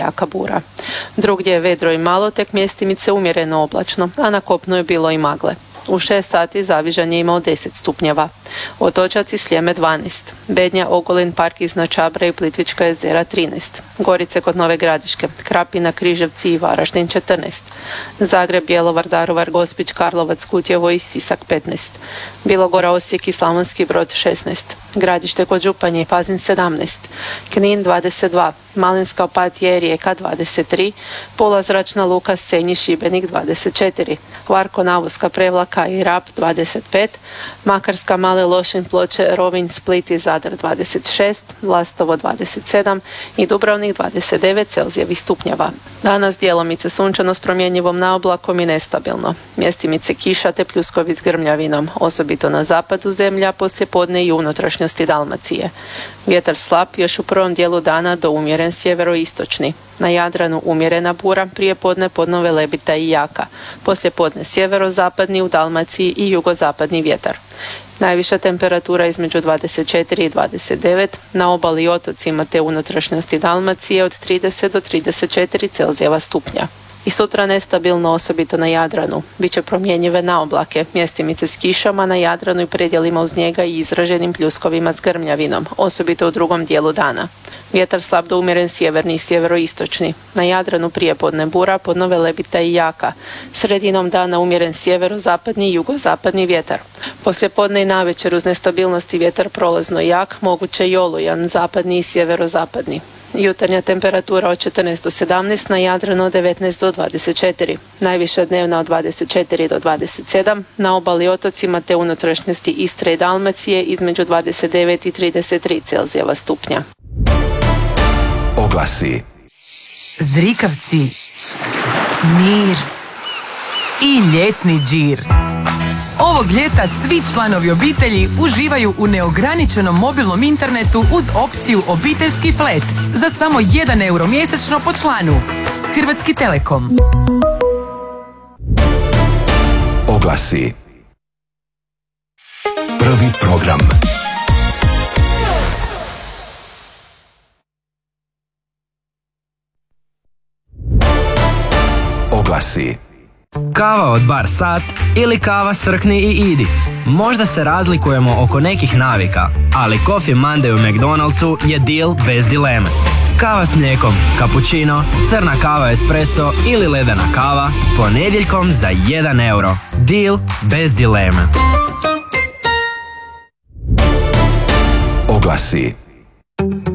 jaka bura. Drugdje je vedro i malo, tek mjestimice umjereno oblačno, a na kopnu je bilo i magle. U 6 sati Zavižan je imao 10 stupnjeva. Otočac i Sljeme 12. Bednja, Ogulin, Park iznad Čabra i Plitvička jezera 13. Gorice kod Nove Gradiške, Krapina, Križevci i Varaždin 14. Zagreb, Bjelovar, Daruvar, Gospić, Karlovac, Kutjevo i Sisak 15. Bilogora, Osijek i Slavonski Brod 16. Gradište kod Županje i Pazin 17. Knin 22. Malinska, Opatija i Rijeka 23. Pula, Zračna luka, Senj i Šibenik 24. Varko, Navoska, Prevlaka i Rab 25. Makarska, Mali Lošinj, Ploče, Rovinj, Split i Zadar 26. Lastovo 27. i Dubrovnik 29 Celzijevih stupnjeva. Danas djelomice sunčano s promjenjivom naoblakom i nestabilno. Mjestimice kiša te pljuskovi s grmljavinom, osobito na zapadu zemlja, poslijepodne i unutrašnjosti Dalmacije. Vjetar slab, još u prvom dijelu dana do umjeren sjeveroistočni. Na Jadranu umjerena bura, prijepodne podno velebita i jaka. Poslijepodne sjeverozapadni, u Dalmaciji i jugozapadni vjetar. Najviša temperatura između 24 i 29, na obali i otocima te unutrašnjosti Dalmacije od 30 do 34 Celzijeva stupnja. I sutra nestabilno, osobito na Jadranu. Biće promjenjive naoblake, mjestimice s kišama na Jadranu i predjelima uz njega i izraženim pljuskovima s grmljavinom, osobito u drugom dijelu dana. Vjetar slab do umjeren sjeverni i sjeveroistočni. Na Jadranu prijepodne bura, podno velebita i jaka. Sredinom dana umjeren sjeverozapadni i jugozapadni vjetar. Poslijepodne i navečer uz nestabilnosti vjetar prolazno jak, moguće i olujan, zapadni i sjeverozapadni. Jutarnja temperatura od 14 do 17, na Jadranu od 19 do 24. Najviša dnevna od 24 do 27, na obali otocima te unutrašnjosti Istre i Dalmacije između 29 i 33 Celzijeva stupnja. Oglasi. Zrikavci, mir i ljetni džir. Ovog ljeta svi članovi obitelji uživaju u neograničenom mobilnom internetu uz opciju obiteljski flat za samo 1 euro mjesečno po članu. Hrvatski Telekom. Oglasi. Prvi program. Oglasi. Kava od Bar Sat ili kava Srkni i Idi. Možda se razlikujemo oko nekih navika, ali Coffee Monday u McDonald'su je deal bez dileme. Kava s mlijekom, cappuccino, crna kava espresso ili ledena kava ponedjeljkom za 1 euro. Deal bez dileme. Oglasi.